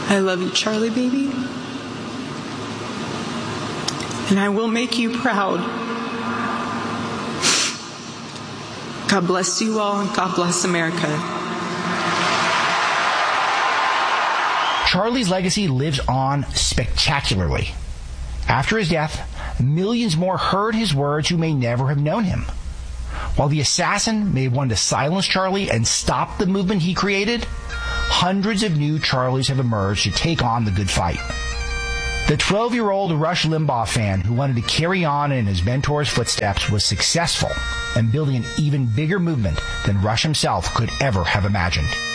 I love you, Charlie, baby. And I will make you proud. God bless you all, and God bless America. Charlie's legacy lives on spectacularly. After his death, millions more heard his words who may never have known him. While the assassin may have wanted to silence Charlie and stop the movement he created, hundreds of new Charlies have emerged to take on the good fight. The 12-year-old Rush Limbaugh fan who wanted to carry on in his mentor's footsteps was successful in building an even bigger movement than Rush himself could ever have imagined.